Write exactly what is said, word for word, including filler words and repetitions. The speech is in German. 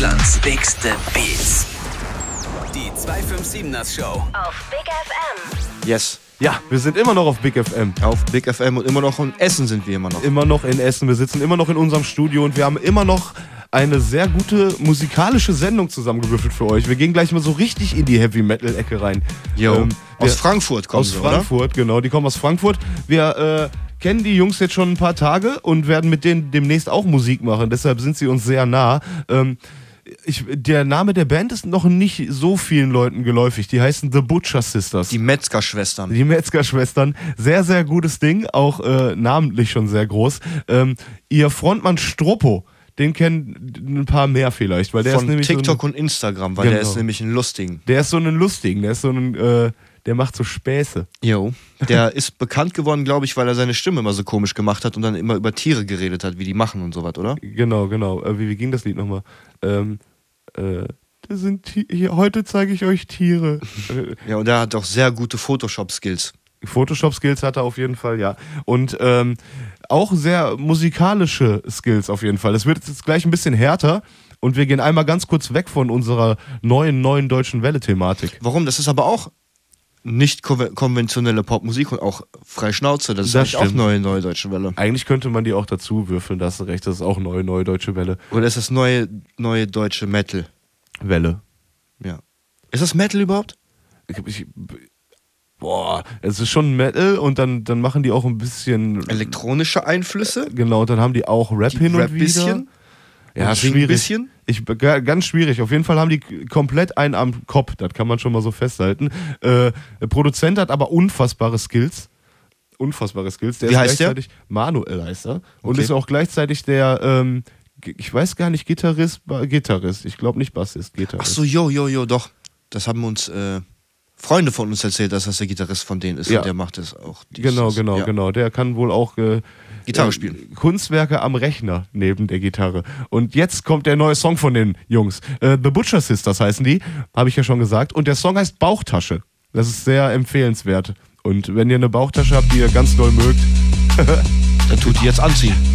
Deutschlands bigste Beats. Die zwei fünf siebener Show auf Big F M. Yes. Ja, wir sind immer noch auf Big F M. Auf Big F M und immer noch in Essen sind wir immer noch. Immer noch in Essen. Wir sitzen immer noch in unserem Studio und wir haben immer noch eine sehr gute musikalische Sendung zusammengewürfelt für euch. Wir gehen gleich mal so richtig in die Heavy-Metal-Ecke rein. Jo. Ähm, aus wir, Frankfurt kommen aus sie, Frankfurt, oder? Genau. Die kommen aus Frankfurt. Wir äh, kennen die Jungs jetzt schon ein paar Tage und werden mit denen demnächst auch Musik machen. Deshalb sind sie uns sehr nah. Ähm, Ich, der Name der Band ist noch nicht so vielen Leuten geläufig. Die heißen The Butcher Sisters. Die Metzger-Schwestern. Die Metzger-Schwestern. Sehr, sehr gutes Ding. Auch äh, namentlich schon sehr groß. Ähm, ihr Frontmann Stroppo, den kennen ein paar mehr vielleicht. Weil der Von ist nämlich TikTok so ein, und Instagram, weil genau. der ist nämlich ein Lustigen. Der ist so ein Lustigen. Der ist so ein... Äh, Der macht so Späße. Jo. Der ist bekannt geworden, glaube ich, weil er seine Stimme immer so komisch gemacht hat und dann immer über Tiere geredet hat, wie die machen und sowas, oder? Genau, genau. Äh, wie, wie ging das Lied nochmal? Ähm, äh, das sind Ti- hier, heute zeige ich euch Tiere. Ja, und der hat auch sehr gute Photoshop-Skills. Photoshop-Skills hat er auf jeden Fall, ja. Und ähm, auch sehr musikalische Skills auf jeden Fall. Das wird jetzt gleich ein bisschen härter. Und wir gehen einmal ganz kurz weg von unserer neuen, neuen deutschen Welle-Thematik. Warum? Das ist aber auch nicht konve- konventionelle Popmusik und auch frei Schnauze. Das ist Das eigentlich auch stimmt. neue, neue deutsche Welle. Eigentlich könnte man die auch dazu würfeln, da hast du recht, das ist auch neue, neue deutsche Welle. Oder ist das neue, neue deutsche Metal? Welle. Ja. Ist das Metal überhaupt? Ich, ich, boah, es ist schon Metal und dann, dann machen die auch ein bisschen... Elektronische Einflüsse? Genau, dann haben die auch Rap Die hin und Rap wieder. bisschen? Ja, Und singen schwierig. bisschen? Ich, ga- ganz schwierig. Auf jeden Fall haben die komplett einen am Kopf. Das kann man schon mal so festhalten. Äh, der Produzent hat aber unfassbare Skills. Unfassbare Skills. Der Wie ist heißt der? gleichzeitig Manuel heißt er. Und Okay. ist auch gleichzeitig der, ähm, G- ich weiß gar nicht, Gitarrist, Ba- Gitarrist. Ich glaube nicht Bassist, Ach Gitarrist. so, jo, jo, jo, doch. Das haben uns äh, Freunde von uns erzählt, dass das der Gitarrist von denen ist. Ja. Und der macht das auch. Dies, Genau, das. genau, Ja. genau. Der kann wohl auch äh, Gitarre äh, spielen. Kunstwerke am Rechner neben der Gitarre. Und jetzt kommt der neue Song von den Jungs. Äh, The Butcher Sisters heißen die, habe ich ja schon gesagt. Und der Song heißt Bauchtasche. Das ist sehr empfehlenswert. Und wenn ihr eine Bauchtasche habt, die ihr ganz doll mögt, Dann tut die jetzt anziehen.